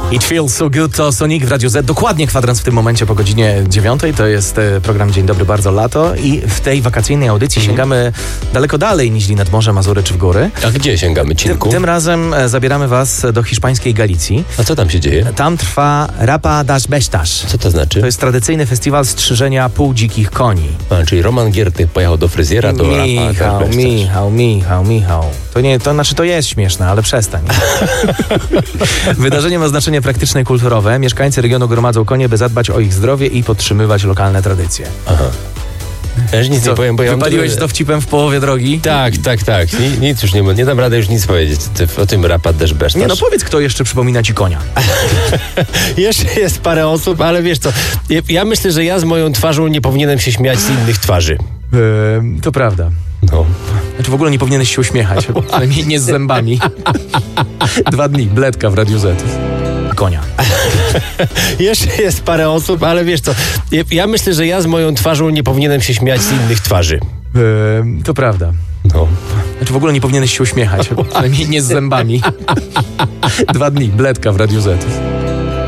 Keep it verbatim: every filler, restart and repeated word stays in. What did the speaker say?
It feels so good to Sonic w Radiu Z. Dokładnie kwadrans w tym momencie po godzinie dziewiątej. To jest e, program Dzień Dobry, bardzo lato. I w tej wakacyjnej audycji mm. sięgamy daleko dalej niż nad Morze, Mazury czy w góry. A gdzie sięgamy, Cinku? Tym, tym razem e, zabieramy was do hiszpańskiej Galicji. A co tam się dzieje? Tam trwa Rapa das Bestas. Co to znaczy? To jest tradycyjny festiwal strzyżenia półdzikich koni. A, czyli Roman Giertych pojechał do fryzjera, do Michał, Rapa das Bestas. Michał, Michał, Michał. To nie, to znaczy to jest śmieszne, ale przestań. Wydarzenie ma znaczenie praktyczne i kulturowe. Mieszkańcy regionu gromadzą konie, by zadbać o ich zdrowie i podtrzymywać lokalne tradycje. Aha. Ja już nic Co, nie powiem, bo ja wypaliłeś mam... dowcipem w połowie drogi? Tak, tak, tak. Ni, nic już nie, nie dam rady już nic powiedzieć o tym Rapa das Bestas. Nie no, powiedz, kto jeszcze przypomina ci konia. Jeszcze jest parę osób, ale wiesz co, ja, ja myślę, że ja z moją twarzą nie powinienem się śmiać z innych twarzy. Eee, to prawda. No. Znaczy w ogóle nie powinieneś się uśmiechać, przynajmniej nie z zębami. Dwa dni, bledka w Radiu Z. Konia. Jeszcze jest parę osób, ale wiesz co, ja, ja myślę, że ja z moją twarzą nie powinienem się śmiać z innych twarzy. Eee, to prawda. No. Znaczy w ogóle nie powinieneś się uśmiechać, przynajmniej nie z zębami. Dwa dni, bledka w Radiu Z.